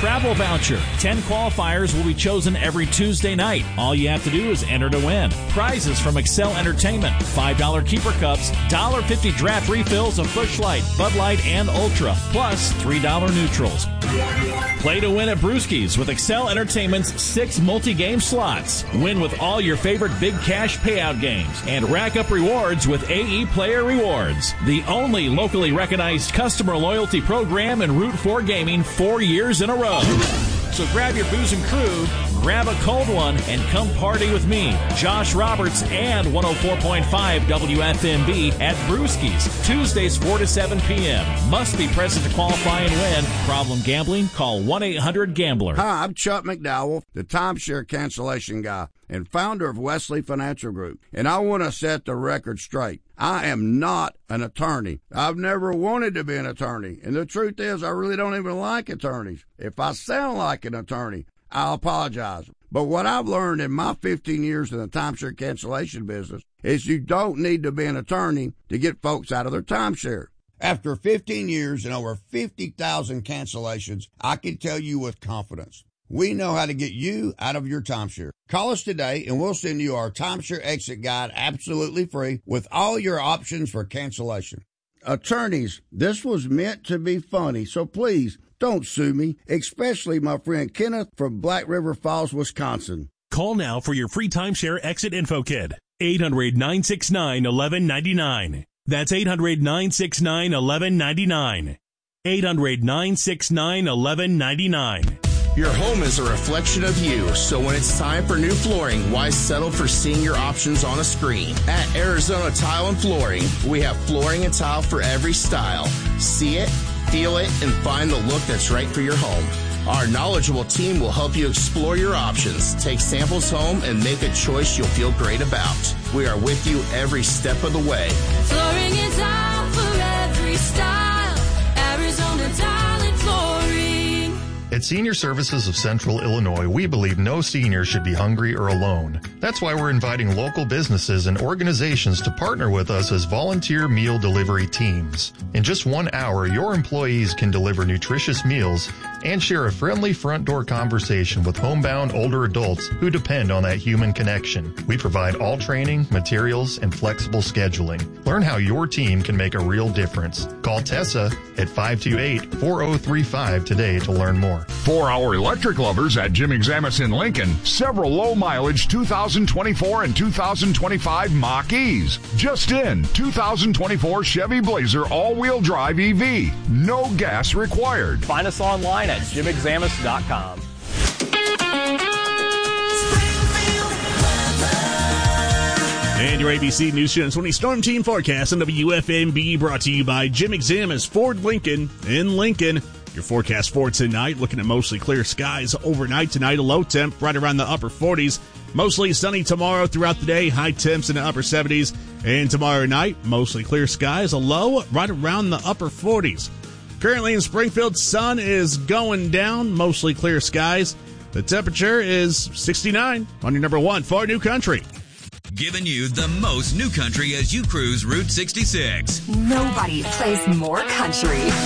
travel voucher. 10 qualifiers will be chosen every Tuesday night. All you have to do is enter to win. Prizes from Excel Entertainment. $5 keeper cups, $1.50 draft refills of Busch Light, Bud Light, and Ultra, plus $3 neutrals. Play to win at Brewski's with Excel Entertainment's 6 multi-game slots. Win with all your favorite big cash payout games and rack up rewards with AE Player Rewards. The only locally recognized customer loyalty program in Route 4 Gaming 4 years in a row. So grab your booze and crew, grab a cold one, and come party with me, Josh Roberts, and 104.5 WFMB at Brewski's, Tuesdays 4 to 7 p.m. Must be present to qualify and win. Problem gambling? Call 1-800-GAMBLER. Hi, I'm Chuck McDowell, the timeshare cancellation guy and founder of Wesley Financial Group, and I want to set the record straight. I am not an attorney. I've never wanted to be an attorney, and the truth is I really don't even like attorneys. If I sound like an attorney, I'll apologize. But what I've learned in my 15 years in the timeshare cancellation business is you don't need to be an attorney to get folks out of their timeshare. After 15 years and over 50,000 cancellations, I can tell you with confidence, we know how to get you out of your timeshare. Call us today and we'll send you our timeshare exit guide absolutely free with all your options for cancellation. Attorneys, this was meant to be funny, so please don't sue me, especially my friend Kenneth from Black River Falls, Wisconsin. Call now for your free timeshare exit info kit. 800-969-1199. That's 800-969-1199. 800-969-1199. Your home is a reflection of you, so when it's time for new flooring, why settle for seeing your options on a screen? At Arizona Tile and Flooring, we have flooring and tile for every style. See it, feel it, and find the look that's right for your home. Our knowledgeable team will help you explore your options, take samples home, and make a choice you'll feel great about. We are with you every step of the way. Flooring and tile for every style. Arizona Tile and Flooring. At Senior Services of Central Illinois, we believe no senior should be hungry or alone. That's why we're inviting local businesses and organizations to partner with us as volunteer meal delivery teams. In just 1 hour, your employees can deliver nutritious meals and share a friendly front door conversation with homebound older adults who depend on that human connection. We provide all training, materials, and flexible scheduling. Learn how your team can make a real difference. Call Tessa at 528-4035 today to learn more. For our electric lovers at Jim Examus in Lincoln, several low-mileage 2024 and 2025 Mach-E's. Just in, 2024 Chevy Blazer all-wheel drive EV. No gas required. Find us online at jimexamus.com. And your ABC News Channel 20 Storm Team Forecast on WFMB, brought to you by Jim Examus Ford Lincoln in Lincoln. Your forecast for tonight, looking at mostly clear skies overnight tonight, a low temp right around the upper 40s. Mostly sunny tomorrow throughout the day, high temps in the upper 70s. And tomorrow night, mostly clear skies, a low right around the upper 40s. Currently in Springfield, sun is going down, mostly clear skies. The temperature is 69 on your number one for New Country. Giving you the most new country as you cruise Route 66. Nobody plays more country.